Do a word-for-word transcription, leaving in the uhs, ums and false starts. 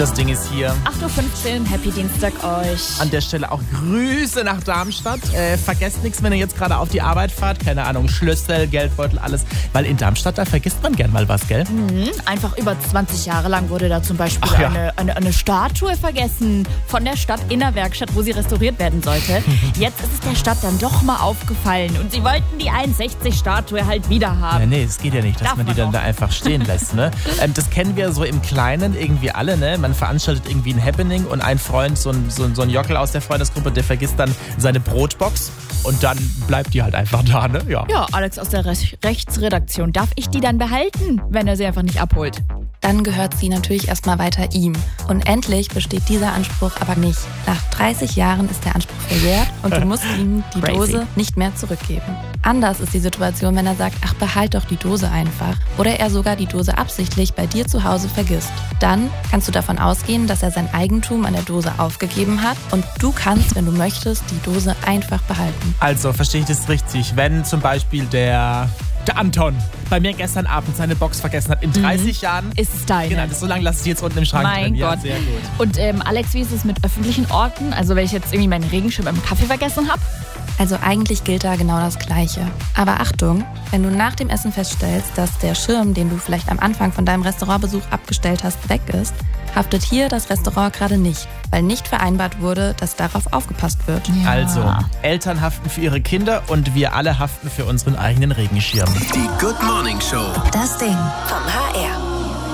Das Ding ist hier. acht Uhr fünfzehn, Happy Dienstag euch. An der Stelle auch Grüße nach Darmstadt. Äh, vergesst nichts, wenn ihr jetzt gerade auf die Arbeit fahrt. Keine Ahnung, Schlüssel, Geldbeutel, alles. Weil in Darmstadt, da vergisst man gern mal was, gell? Mhm. Einfach über zwanzig Jahre lang wurde da zum Beispiel Ach ja. eine, eine, eine Statue vergessen von der Stadt in der Werkstatt, wo sie restauriert werden sollte. Jetzt ist es der Stadt dann doch mal aufgefallen und sie wollten die eins sechzig Statue halt wieder haben. Ja, nee, es geht ja nicht, dass Darf man die man dann auch. da einfach stehen lässt. Ne? ähm, das kennen wir so im Kleinen irgendwie alle. Ne? Man veranstaltet irgendwie ein Happening und ein Freund, so ein, so, ein, so ein Jockel aus der Freundesgruppe, der vergisst dann seine Brotbox und dann bleibt die halt einfach da. Ne? Ja. Ja, Alex aus der Rech- Rechtsredaktion. Darf ich die dann behalten, wenn er sie einfach nicht abholt? Dann gehört sie natürlich erstmal weiter ihm. Und endlich besteht dieser Anspruch aber nicht. Nach dreißig Jahren ist der Anspruch verjährt und du musst ihm die Crazy. Dose nicht mehr zurückgeben. Anders ist die Situation, wenn er sagt, ach, behalt doch die Dose einfach. Oder er sogar die Dose absichtlich bei dir zu Hause vergisst. Dann kannst du davon ausgehen, dass er sein Eigentum an der Dose aufgegeben hat und du kannst, wenn du möchtest, die Dose einfach behalten. Also, verstehe ich das richtig? Wenn zum Beispiel der, der Anton bei mir gestern Abend seine Box vergessen hat, in dreißig Jahren... Ist es deine? Genau, das so lange lasse ich die jetzt unten im Schrank Mein drin. Ja, Gott. sehr gut. Und ähm, Alex, wie ist es mit öffentlichen Orten? Also wenn ich jetzt irgendwie meinen Regenschirm im Kaffee vergessen habe? Also eigentlich gilt da genau das Gleiche. Aber Achtung, wenn du nach dem Essen feststellst, dass der Schirm, den du vielleicht am Anfang von deinem Restaurantbesuch abgestellt hast, weg ist, haftet hier das Restaurant gerade nicht, weil nicht vereinbart wurde, dass darauf aufgepasst wird. Also, Eltern haften für ihre Kinder und wir alle haften für unseren eigenen Regenschirm. Die Good Morning Show. Das Ding vom H R.